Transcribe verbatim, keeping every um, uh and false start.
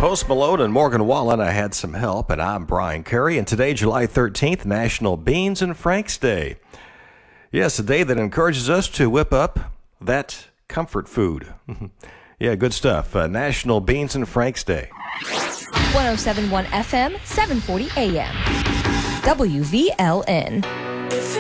Post Malone and Morgan Wallen, I Had Some Help, and I'm Brian Curry, and today, July thirteenth, National Beans and Franks Day. Yes, a day that encourages us to whip up that comfort food. Yeah, good stuff. Uh, National Beans and Franks Day. one oh seven point one F M, seven forty A M. W V L N.